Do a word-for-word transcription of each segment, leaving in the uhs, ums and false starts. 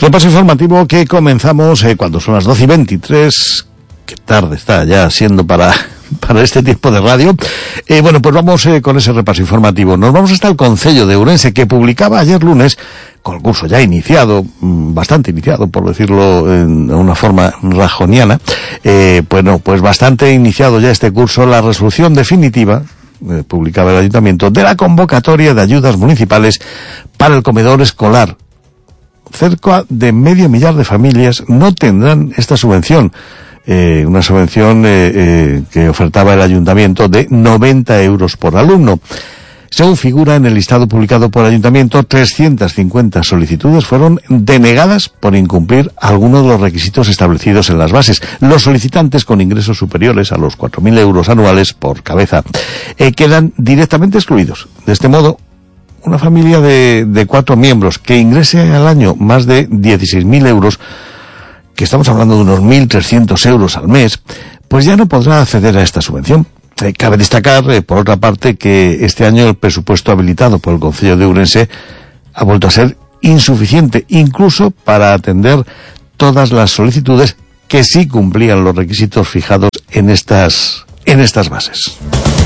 Repaso informativo que comenzamos eh, cuando son las doce y veintitrés. Qué tarde está ya siendo para, para este tiempo de radio. Eh, bueno, pues vamos eh, con ese repaso informativo. Nos vamos hasta el Concello de Ourense, que publicaba ayer lunes, con el curso ya iniciado, bastante iniciado, por decirlo en una forma rajoniana, eh, bueno, pues bastante iniciado ya este curso, la resolución definitiva, eh, publicaba el Ayuntamiento, de la convocatoria de ayudas municipales para el comedor escolar. Cerca de medio millar de familias no tendrán esta subvención. Eh, una subvención eh, eh, que ofertaba el Ayuntamiento de noventa euros por alumno. Según figura en el listado publicado por el Ayuntamiento, trescientas cincuenta solicitudes fueron denegadas por incumplir algunos de los requisitos establecidos en las bases. Los solicitantes con ingresos superiores a los cuatro mil euros anuales por cabeza eh, quedan directamente excluidos. De este modo, una familia de, de cuatro miembros que ingrese al año más de dieciséis mil euros, que estamos hablando de unos mil trescientos euros al mes, pues ya no podrá acceder a esta subvención. Eh, cabe destacar, eh, por otra parte, que este año el presupuesto habilitado por el Concello de Ourense ha vuelto a ser insuficiente, incluso para atender todas las solicitudes que sí cumplían los requisitos fijados en estas, en estas bases.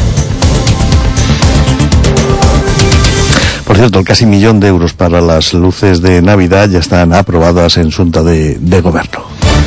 Por cierto, el casi millón de euros para las luces de Navidad ya están aprobadas en Xunta de, de Gobierno.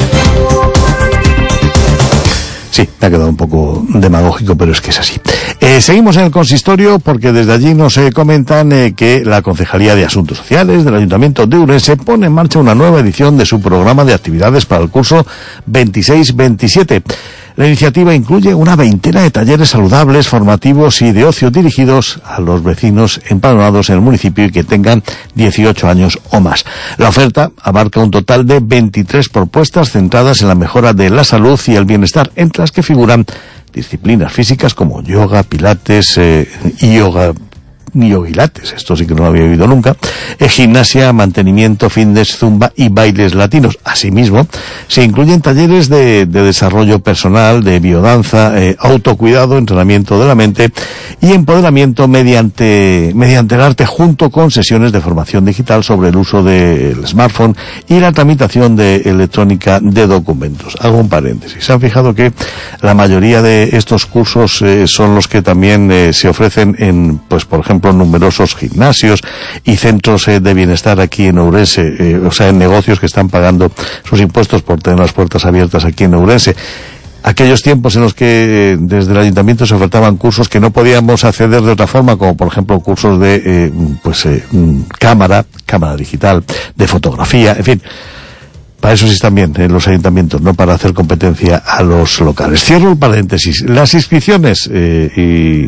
Sí, me ha quedado un poco demagógico, pero es que es así. Eh, seguimos en el consistorio porque desde allí nos eh, comentan eh, que la Concejalía de Asuntos Sociales del Ayuntamiento de Ourense pone en marcha una nueva edición de su programa de actividades para el curso veintiséis veintisiete. La iniciativa incluye una veintena de talleres saludables, formativos y de ocio dirigidos a los vecinos empadronados en el municipio y que tengan dieciocho años o más. La oferta abarca un total de veintitrés propuestas centradas en la mejora de la salud y el bienestar, entre las que figuran disciplinas físicas como yoga, pilates eh, y yoga yogilates, esto sí que no lo había oído nunca, eh, gimnasia, mantenimiento, fitness, zumba y bailes latinos. Asimismo, se incluyen talleres de, de desarrollo personal, de biodanza, eh, autocuidado, entrenamiento de la mente y empoderamiento mediante, mediante el arte, junto con sesiones de formación digital sobre el uso del smartphone y la tramitación de electrónica de documentos. Hago un paréntesis. Se han fijado que la mayoría de estos cursos eh, son los que también eh, se ofrecen en, pues por ejemplo, numerosos gimnasios y centros eh, de bienestar aquí en Ourense, eh, o sea, en negocios que están pagando sus impuestos por tener las puertas abiertas aquí en Ourense. Aquellos tiempos en los que eh, desde el Ayuntamiento se ofertaban cursos que no podíamos acceder de otra forma, como por ejemplo cursos de eh, pues eh, cámara, cámara digital, de fotografía, en fin. Para eso sí están bien eh, los ayuntamientos, no para hacer competencia a los locales. Cierro el paréntesis. Las inscripciones eh, y,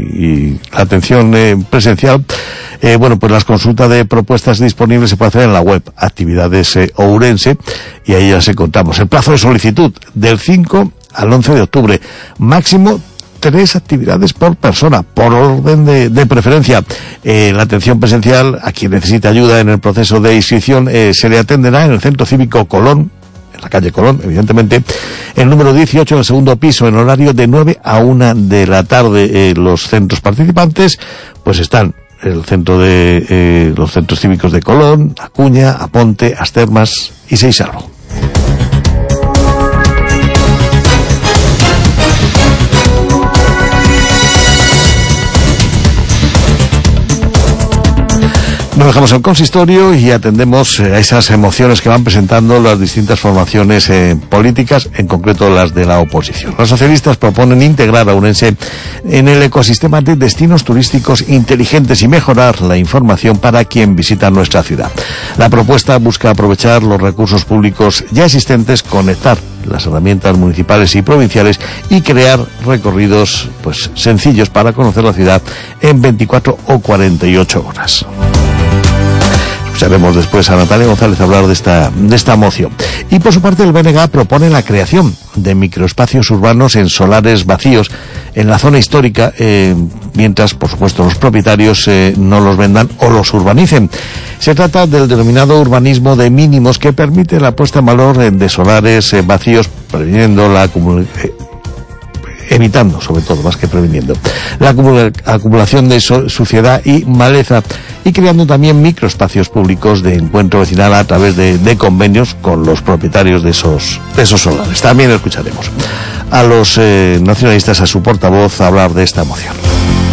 y la atención eh, presencial, eh, bueno, pues las consultas de propuestas disponibles se puede hacer en la web Actividades eh, Ourense, y ahí ya se encontramos. El plazo de solicitud del cinco al once de octubre, máximo tres actividades por persona, por orden de, de preferencia. Eh, la atención presencial, a quien necesite ayuda en el proceso de inscripción, eh, se le atenderá en el Centro Cívico Colón, en la calle Colón, evidentemente, el número dieciocho, en el segundo piso, en horario de nueve a una de la tarde. Eh, los centros participantes, pues están el centro de, eh, los centros cívicos de Colón, Acuña, Aponte, Astermas y Seisalvo. Nos dejamos el consistorio y atendemos a esas emociones que van presentando las distintas formaciones eh, políticas, en concreto las de la oposición. Los socialistas proponen integrar a Ourense en el ecosistema de destinos turísticos inteligentes y mejorar la información para quien visita nuestra ciudad. La propuesta busca aprovechar los recursos públicos ya existentes, conectar las herramientas municipales y provinciales y crear recorridos pues sencillos para conocer la ciudad en veinticuatro o cuarenta y ocho horas. Escucharemos después a Natalia González hablar de esta, de esta moción. Y por su parte el B N G propone la creación de microespacios urbanos en solares vacíos en la zona histórica, eh, mientras por supuesto los propietarios eh, no los vendan o los urbanicen. Se trata del denominado urbanismo de mínimos, que permite la puesta en valor de solares eh, vacíos, previniendo la acumulación. Eh, evitando, sobre todo, más que previniendo, la acumula, acumulación de so, suciedad y maleza, y creando también microespacios públicos de encuentro vecinal a través de, de convenios con los propietarios de esos, de esos solares. También escucharemos a los eh, nacionalistas, a su portavoz, hablar de esta moción.